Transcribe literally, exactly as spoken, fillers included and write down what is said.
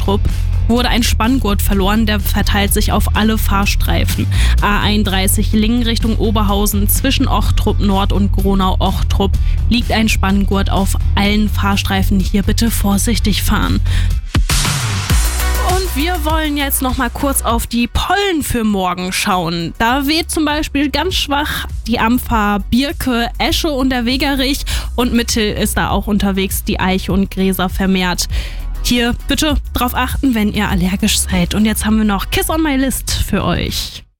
Ochtrup wurde ein Spanngurt verloren, der verteilt sich auf alle Fahrstreifen. A einunddreißig Lingen Richtung Oberhausen zwischen Ochtrup Nord und Gronau-Ochtrup liegt ein Spanngurt auf allen Fahrstreifen. Hier bitte vorsichtig fahren. Und wir wollen jetzt noch mal kurz auf die Pollen für morgen schauen. Da weht zum Beispiel ganz schwach die Ampfer, Birke, Esche und der Wegerich und mittel ist da auch unterwegs die Eiche und Gräser vermehrt. Hier bitte drauf achten, wenn ihr allergisch seid. Und jetzt haben wir noch Kiss on My List für euch.